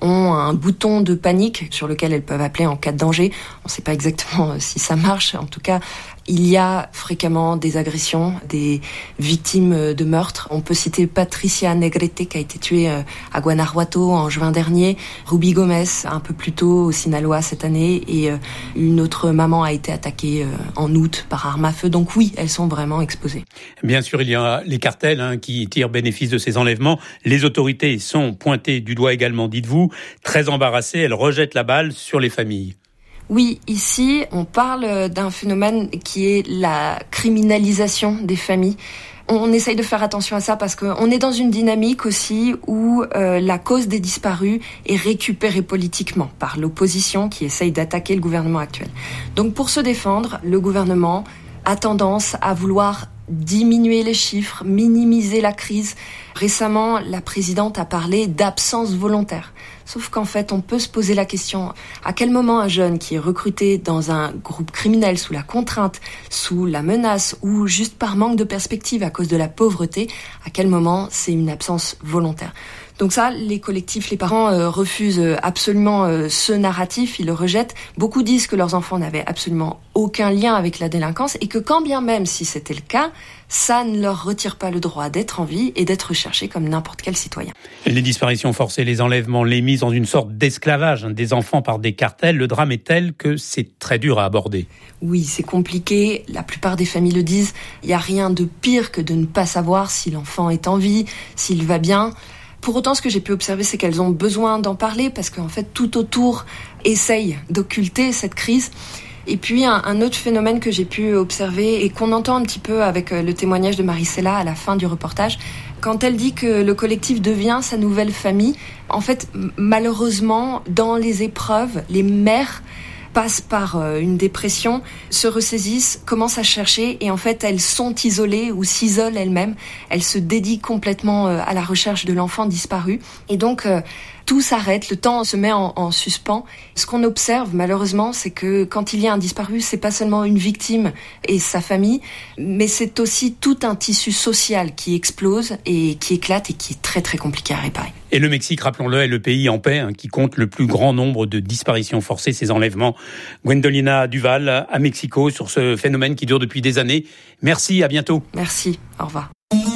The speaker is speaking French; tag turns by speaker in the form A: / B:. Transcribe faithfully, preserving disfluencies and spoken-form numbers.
A: ont un bouton de panique sur lequel elles peuvent appeler en cas de danger. On ne sait pas exactement si ça marche. En tout cas, il y a fréquemment des agressions, des victimes de meurtres. On peut citer Patricia Negrete qui a été tuée à Guanajuato en juin dernier, Ruby Gomez un peu plus tôt au Sinaloa cette année, et une autre maman a été attaquée en août par arme à feu. Donc oui, elles sont vraiment exposées.
B: Bien sûr, il y a les cartels hein, qui tirent bénéfice de ces enlèvements. Les autorités sont pointées du doigt également, dites-vous. Très embarrassées, elles rejettent la balle sur les familles.
A: Oui, ici, on parle d'un phénomène qui est la criminalisation des familles. On essaye de faire attention à ça parce qu'on est dans une dynamique aussi où euh, la cause des disparus est récupérée politiquement par l'opposition qui essaye d'attaquer le gouvernement actuel. Donc pour se défendre, le gouvernement a tendance à vouloir diminuer les chiffres, minimiser la crise. Récemment, la présidente a parlé d'absence volontaire. Sauf qu'en fait, on peut se poser la question, à quel moment un jeune qui est recruté dans un groupe criminel sous la contrainte, sous la menace ou juste par manque de perspective à cause de la pauvreté, à quel moment c'est une absence volontaire ? Donc ça, les collectifs, les parents euh, refusent absolument euh, ce narratif, ils le rejettent. Beaucoup disent que leurs enfants n'avaient absolument aucun lien avec la délinquance et que quand bien même si c'était le cas, ça ne leur retire pas le droit d'être en vie et d'être recherchés comme n'importe quel citoyen.
B: Les disparitions forcées, les enlèvements, les mises dans une sorte d'esclavage des enfants par des cartels, le drame est tel que c'est très dur à aborder.
A: Oui, c'est compliqué. La plupart des familles le disent. Il n'y a rien de pire que de ne pas savoir si l'enfant est en vie, s'il va bien. Pour autant, ce que j'ai pu observer, c'est qu'elles ont besoin d'en parler parce qu'en fait, tout autour essaye d'occulter cette crise. Et puis, un, un autre phénomène que j'ai pu observer et qu'on entend un petit peu avec le témoignage de Maricela à la fin du reportage, quand elle dit que le collectif devient sa nouvelle famille, en fait, malheureusement, dans les épreuves, les mères passent par une dépression, se ressaisissent, commencent à chercher et en fait elles sont isolées ou s'isolent elles-mêmes. Elles se dédient complètement à la recherche de l'enfant disparu et donc tout s'arrête, le temps se met en, en suspens. Ce qu'on observe malheureusement, c'est que quand il y a un disparu, c'est pas seulement une victime et sa famille, mais c'est aussi tout un tissu social qui explose et qui éclate et qui est très très compliqué à réparer.
B: Et le Mexique, rappelons-le, est le pays en paix hein, qui compte le plus grand nombre de disparitions forcées, ces enlèvements. Gwendolina Duval à Mexico sur ce phénomène qui dure depuis des années. Merci, à bientôt.
A: Merci, au revoir.